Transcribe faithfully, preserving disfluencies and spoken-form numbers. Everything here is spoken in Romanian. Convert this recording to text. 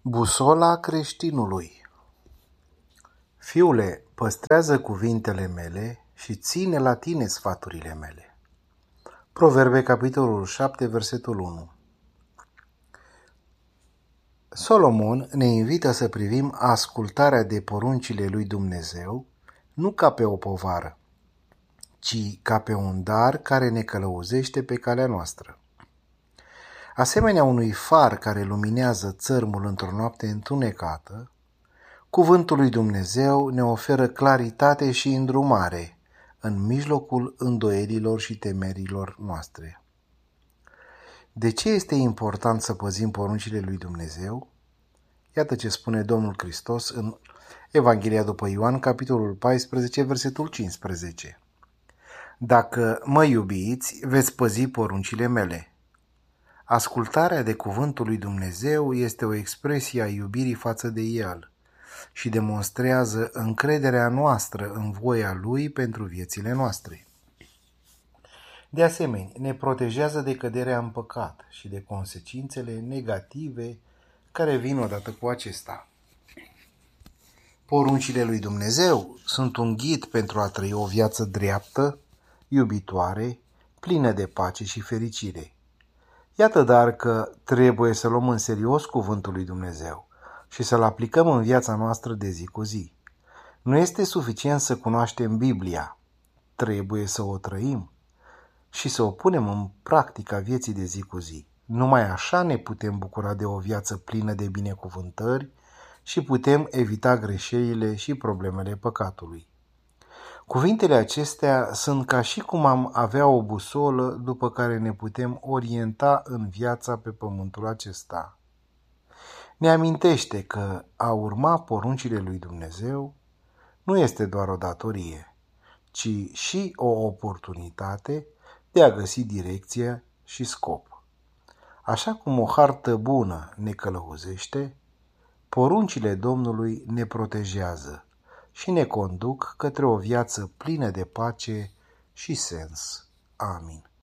Busola creștinului. Fiule, păstrează cuvintele mele și ține la tine sfaturile mele. Proverbe, capitolul șapte, versetul unu. Solomon ne invită să privim ascultarea de poruncile lui Dumnezeu nu ca pe o povară, ci ca pe un dar care ne călăuzește pe calea noastră. Asemenea unui far care luminează țărmul într-o noapte întunecată, cuvântul lui Dumnezeu ne oferă claritate și îndrumare în mijlocul îndoielilor și temerilor noastre. De ce este important să păzim poruncile lui Dumnezeu? Iată ce spune Domnul Hristos în Evanghelia după Ioan, capitolul paisprezece, versetul cincisprezece. Dacă mă iubiți, veți păzi poruncile mele. Ascultarea de cuvântul lui Dumnezeu este o expresie a iubirii față de El și demonstrează încrederea noastră în voia Lui pentru viețile noastre. De asemenea, ne protejează de căderea în păcat și de consecințele negative care vin odată cu acesta. Poruncile lui Dumnezeu sunt un ghid pentru a trăi o viață dreaptă, iubitoare, plină de pace și fericire. Iată dar că trebuie să luăm în serios cuvântul lui Dumnezeu și să-l aplicăm în viața noastră de zi cu zi. Nu este suficient să cunoaștem Biblia, trebuie să o trăim și să o punem în practica vieții de zi cu zi. Numai așa ne putem bucura de o viață plină de binecuvântări și putem evita greșelile și problemele păcatului. Cuvintele acestea sunt ca și cum am avea o busolă după care ne putem orienta în viața pe pământul acesta. Ne amintește că a urma poruncile lui Dumnezeu nu este doar o datorie, ci și o oportunitate de a găsi direcție și scop. Așa cum o hartă bună ne călăuzește, poruncile Domnului ne protejează și ne conduc către o viață plină de pace și sens. Amin.